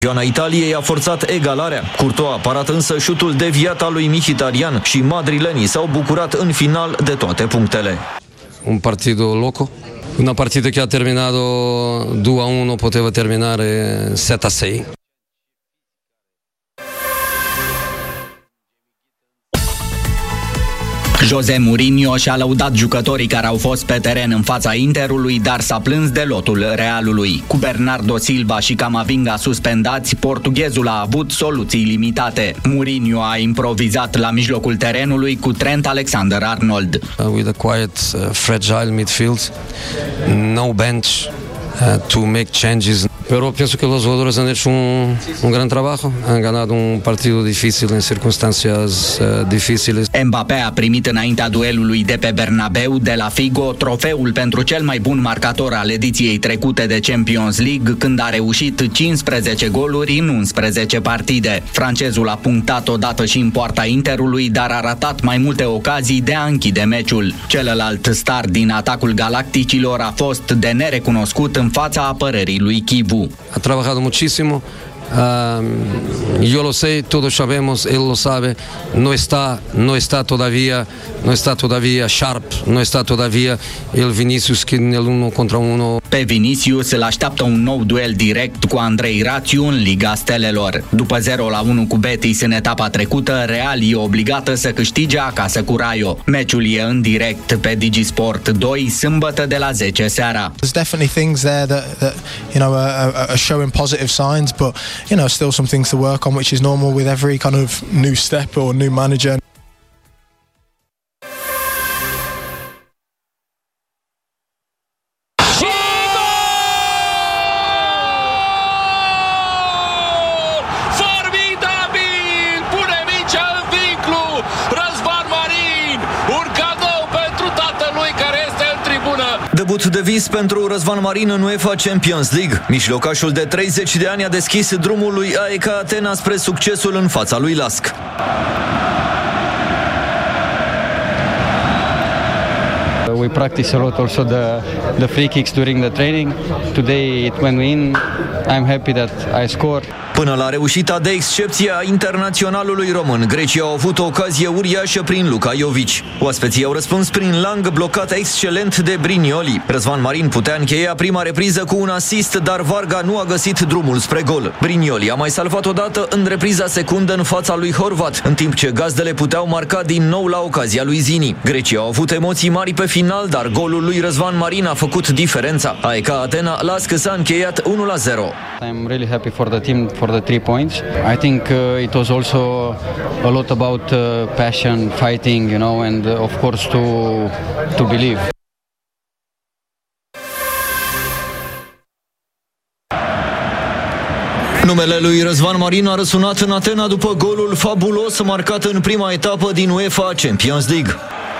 Campioana Italiei a forțat egalarea. Courtois a parat însă șutul deviat al lui Mkhitaryan și madrilenii s-au bucurat în final de toate punctele. Un partido loco, una partita che ha terminato 2-1, poteva terminare 7-6. José Mourinho și-a lăudat jucătorii care au fost pe teren în fața Interului, dar s-a plâns de lotul Realului. Cu Bernardo Silva și Camavinga suspendați, portughezul a avut soluții limitate. Mourinho a improvizat la mijlocul terenului cu Trent Alexander-Arnold. With a quiet, fragile midfield, no bench to make changes. Pero pienso que los jugadores han hecho un gran trabajo, han ganado un partido difícil en circunstancias difíciles. Mbappé a primit înaintea duelului de pe Bernabeu de la Figo trofeul pentru cel mai bun marcator al ediției trecute de Champions League, când a reușit 15 goluri în 11 partide. Francezul a punctat odată și în poarta Interului, dar a ratat mai multe ocazii de a închide meciul. Celălalt star din atacul galacticilor a fost de nerecunoscut în fața apărării lui Kivu. Ha trabajado muchísimo. Yo lo sé, todos sabemos, él lo sabe. No está todavía sharp, no está todavía el Vinicius que en el 1 contra 1. Pe Vinicius îl așteaptă un nou duel direct cu Andrei Rațiu în Liga Stelelor. După 0-1 cu Betis în etapa trecută, Real e obligată să câștige acasă cu Rayo. Meciul e în direct pe Digisport 2, sâmbătă de la 10 seara. There's definitely things there that are showing positive signs, but still some things to work on, which is normal with every kind of new step or new manager. Debut de vis pentru Răzvan Marin în UEFA Champions League. Mijlocașul de 30 de ani a deschis drumul lui AEK Atena spre succesul în fața lui LASK. We practice a lot also the free kicks during the training. Today it went in. I'm happy that I scored. Până la reușita de excepție a internaționalului român, grecii au avut o ocazie uriașă prin Luka Jovic. Oaspeții au răspuns prin lang blocat excelent de Brignoli. Răzvan Marin putea încheia prima repriză cu un asist, dar Varga nu a găsit drumul spre gol. Brignoli a mai salvat odată în repriza secundă în fața lui Horvat, în timp ce gazdele puteau marca din nou la ocazia lui Zini. Grecii au avut emoții mari pe final, dar golul lui Răzvan Marin a făcut diferența. AEK Atena LASK s-a încheiat 1-0. I'm really happy for the team for the 3 points. I think it was also a lot about passion, fighting, and of course to believe. Numele lui Răzvan Marin a răsunat în Atena după golul fabulos marcat în prima etapă din UEFA Champions League.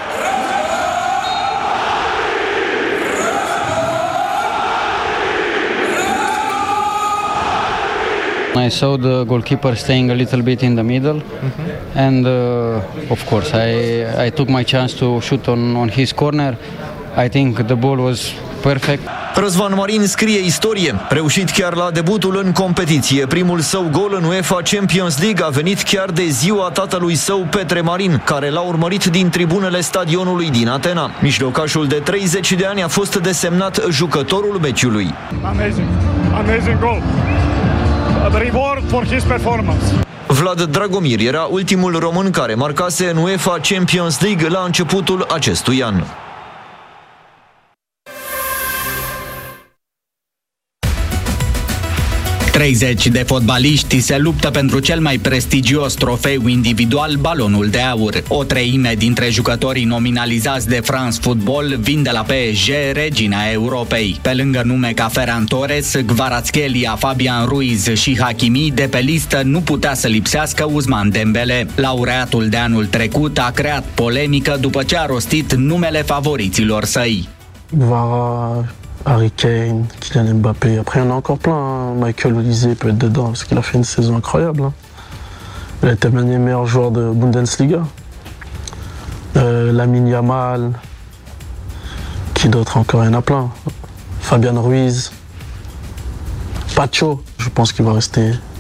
I saw the goalkeeper staying a little bit in the middle, and of course I took my chance to shoot on his corner. I think the ball was perfect. Răzvan Marin scrie istorie. Reușit chiar la debutul în competiție. Primul său gol în UEFA Champions League a venit chiar de ziua tatălui său, Petre Marin, care l-a urmărit din tribunele stadionului din Atena. Mijlocașul de 30 de ani a fost desemnat jucătorul meciului. Amazing goal. The reward for his performance. Vlad Dragomir era ultimul român care marcase în UEFA Champions League la începutul acestui an. Treizeci de fotbaliști se luptă pentru cel mai prestigios trofeu individual, Balonul de Aur. O treime dintre jucătorii nominalizați de France Football vin de la PSG, regina Europei. Pe lângă nume ca Ferran Torres, Kvaratskhelia, Fabian Ruiz și Hakimi, de pe listă nu putea să lipsească Ousmane Dembele. Laureatul de anul trecut a creat polemică după ce a rostit numele favoriților săi. Harry Kane, Kylian Mbappé. Après, il y en a encore plein. Hein. Michael Olise peut être dedans parce qu'il a fait une saison incroyable. Hein. Il a été meilleur joueur de Bundesliga. Lamine Yamal. Qui d'autre encore? Il y en a plein. Fabian Ruiz. Pacho. Je pense qu'il va rester